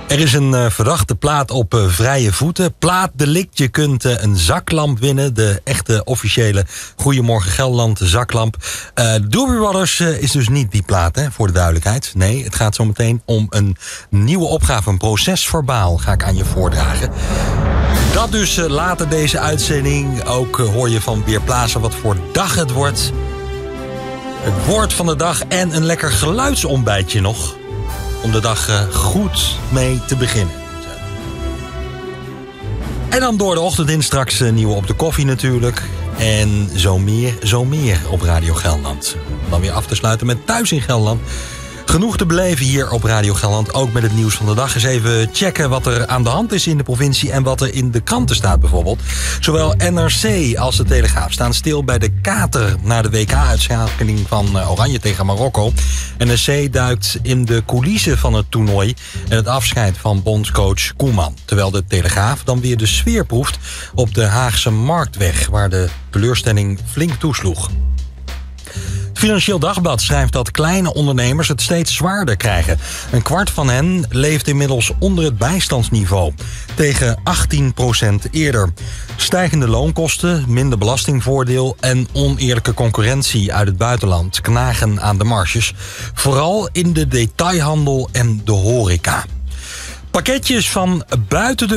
Er is een verdachte plaat op vrije voeten. Plaatdelict, je kunt een zaklamp winnen. De echte officiële Goedemorgen Gelderland zaklamp. Doobie Brothers is dus niet die plaat, hè, voor de duidelijkheid. Nee, het gaat zo meteen om een nieuwe opgave. Een procesverbaal ga ik aan je voordragen. Dat dus later deze uitzending. Ook hoor je van Weerplaza wat voor dag het wordt. Het woord van de dag en een lekker geluidsontbijtje nog. Om de dag goed mee te beginnen. En dan door de ochtend in straks nieuwe op de koffie natuurlijk. En zo meer op Radio Gelderland. Om dan weer af te sluiten met Thuis in Gelderland. Genoeg te beleven hier op Radio Gelderland. Ook met het nieuws van de dag. Eens even checken wat er aan de hand is in de provincie. En wat er in de kranten staat bijvoorbeeld. Zowel NRC als de Telegraaf staan stil bij de kater. Na de WK-uitschakeling van Oranje tegen Marokko. NRC duikt in de coulissen van het toernooi. En het afscheid van bondscoach Koeman. Terwijl de Telegraaf dan weer de sfeer proeft op de Haagse Marktweg. Waar de teleurstelling flink toesloeg. Financieel Dagblad schrijft dat kleine ondernemers het steeds zwaarder krijgen. Een kwart van hen leeft inmiddels onder het bijstandsniveau. Tegen 18% eerder. Stijgende loonkosten, minder belastingvoordeel en oneerlijke concurrentie uit het buitenland knagen aan de marges. Vooral in de detailhandel en de horeca. Pakketjes van buiten de